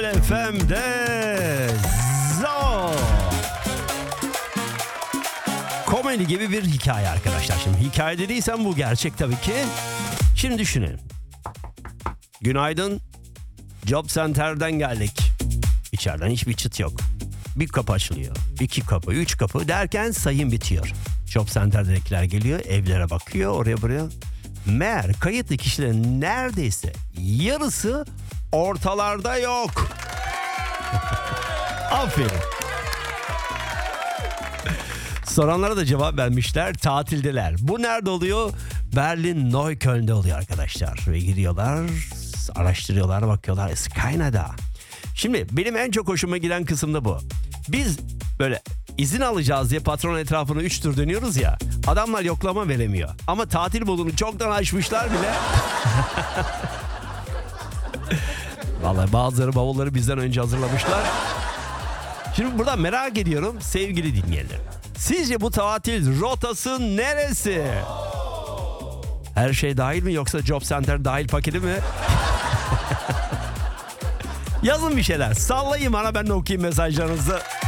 FM'de komedi gibi bir hikaye arkadaşlar. Şimdi hikaye dediysem bu gerçek tabii ki. Şimdi düşünün. Günaydın. Job Center'den geldik. İçeriden hiçbir çıt yok. Bir kapı açılıyor. 2 kapı, 3 kapı derken sayım bitiyor. Job Center'dakiler geliyor, evlere bakıyor, oraya buraya. Meğer kayıtlı kişilerin neredeyse yarısı ortalarda yok. Aferin. Soranlara da cevap vermişler, tatildeler. Bu nerede oluyor? Berlin Neukölln'de oluyor arkadaşlar. Ve gidiyorlar, araştırıyorlar, bakıyorlar. Skyna'da. Şimdi benim en çok hoşuma giden kısım da bu. Biz böyle izin alacağız diye patron etrafını 3 tur dönüyoruz ya. Adamlar yoklama veremiyor. Ama tatil modunu çoktan açmışlar bile. Vallahi bazıları bavulları bizden önce hazırlamışlar. Şimdi burada merak ediyorum sevgili dinleyenler. Sizce bu tatil rotası neresi? Her şey dahil mi yoksa Job Center dahil paketi mi? Yazın bir şeyler. Sallayayım bana, ben de okuyayım mesajlarınızı.